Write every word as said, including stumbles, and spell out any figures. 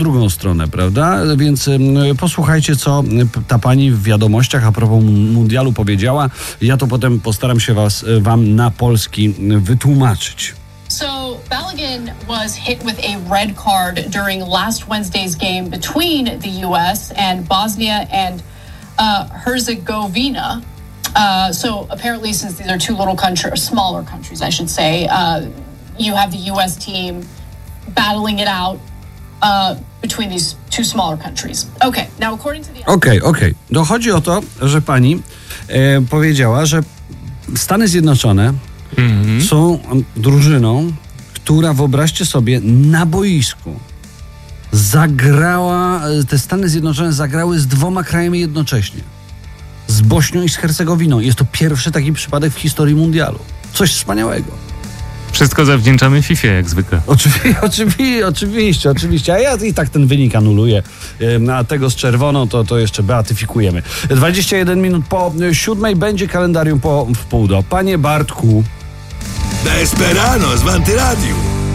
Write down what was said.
drugą stronę, prawda? Więc y, posłuchajcie, co ta pani w wiadomościach a propos mundialu powiedziała. Ja to potem postaram się was, wam na polski wytłumaczyć. So Balogun was hit with a red card during last Wednesday's game between the U S and Bosnia and uh, Herzegovina. Uh, so apparently, since these are two little countries, smaller countries, I should say, uh, you have the U S team battling it out uh, between these two smaller countries. Okay, now according to the... Okej, okay, okej. Okay. No chodzi o to, że pani e, powiedziała, że Stany Zjednoczone mm-hmm. są drużyną, która, wyobraźcie sobie, na boisku zagrała, te Stany Zjednoczone zagrały z dwoma krajami jednocześnie. Z Bośnią i z Hercegowiną. Jest to pierwszy taki przypadek w historii mundialu. Coś wspaniałego. Wszystko zawdzięczamy Fifie, jak zwykle. Oczywiście, oczywiście, oczywiście, oczywiście. A ja i tak ten wynik anuluję. A tego z czerwoną to, to jeszcze beatyfikujemy. dwadzieścia jeden minut po siódmej będzie kalendarium po wpół do. Panie Bartku. Desperanos w Antyradiu.